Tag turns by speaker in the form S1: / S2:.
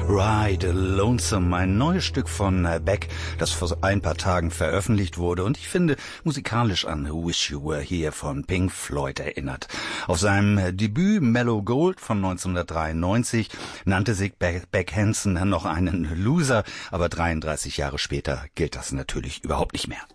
S1: Ride Lonesome, ein neues Stück von Beck, das vor ein paar Tagen veröffentlicht wurde und ich finde musikalisch an Wish You Were Here von Pink Floyd erinnert. Auf seinem Debüt Mellow Gold von 1993 nannte sich Beck Hansen noch einen Loser, aber 33 Jahre später gilt das natürlich überhaupt nicht mehr.